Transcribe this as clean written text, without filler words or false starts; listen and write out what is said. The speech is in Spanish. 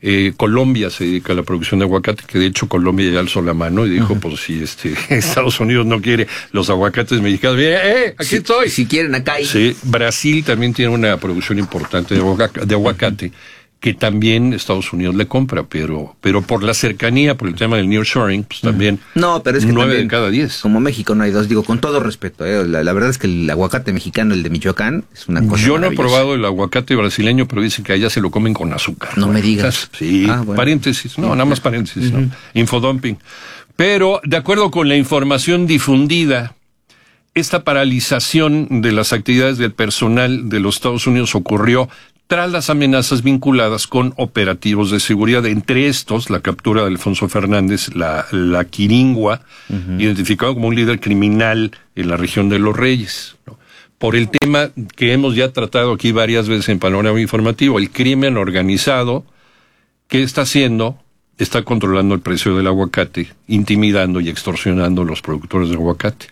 Colombia se dedica a la producción de aguacate, que de hecho Colombia ya alzó la mano y dijo, pues si Estados Unidos no quiere los aguacates mexicanos, aquí estoy. Si quieren, acá hay. Sí, Brasil también tiene una producción importante de aguacate, que también Estados Unidos le compra, pero por la cercanía, por el tema del nearshoring, pues también no, pero es que 9 también, de cada 10. Como México no hay dos, digo, con todo respeto, la verdad es que el aguacate mexicano, el de Michoacán, es una cosa Yo no he maravillosa. probado el aguacate brasileño, pero dicen que allá se lo comen con azúcar. No me digas. Sí, Bueno. paréntesis, nada más paréntesis, ¿no? Infodumping. Pero, de acuerdo con la información difundida, esta paralización de las actividades del personal de los Estados Unidos ocurrió tras las amenazas vinculadas con operativos de seguridad, entre estos la captura de Alfonso Fernández, la Quiringua, identificado como un líder criminal en la región de Los Reyes, ¿no? Por el tema que hemos ya tratado aquí varias veces en Panorama Informativo, el crimen organizado, ¿qué está haciendo? Está controlando el precio del aguacate, intimidando y extorsionando a los productores de aguacate.